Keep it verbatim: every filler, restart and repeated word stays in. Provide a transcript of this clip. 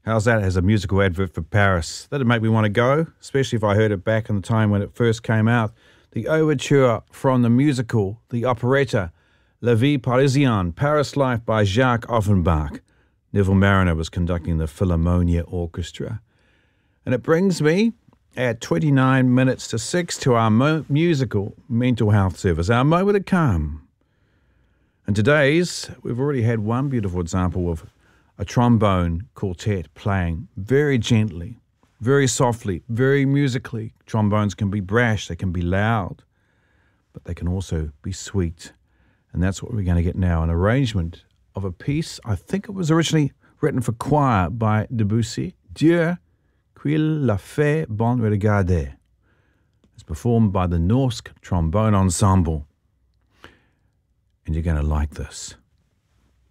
How's that as a musical advert for Paris? That'd make me want to go, especially if I heard it back in the time when it first came out. The overture from the musical, the operetta, La Vie Parisienne, Paris Life by Jacques Offenbach. Neville Marriner was conducting the Philharmonia Orchestra. And it brings me at twenty-nine minutes to six to our mo- musical mental health service, our moment of calm. And today's, we've already had one beautiful example of a trombone quartet playing very gently, very softly, very musically. Trombones can be brash, they can be loud, but they can also be sweet. And that's what we're going to get now, an arrangement of a piece. I think it was originally written for choir by Debussy, Dieu qu'il l'a fait bon regarder. It's performed by the Norsk Trombone Ensemble. And you're going to like this.